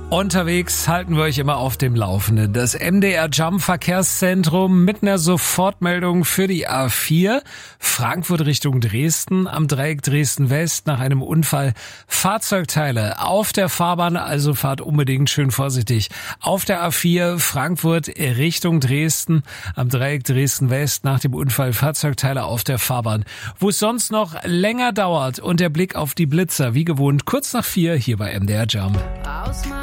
Unterwegs halten wir euch immer auf dem Laufenden. Das MDR Jump Verkehrszentrum mit einer Sofortmeldung für die A4. Frankfurt Richtung Dresden am Dreieck Dresden West nach einem Unfall. Fahrzeugteile auf der Fahrbahn, also fahrt unbedingt schön vorsichtig. Auf der A4 Frankfurt Richtung Dresden am Dreieck Dresden West nach dem Unfall. Fahrzeugteile auf der Fahrbahn. Wo es sonst noch länger dauert und der Blick auf die Blitzer, wie gewohnt, kurz nach 4 hier bei MDR Jump.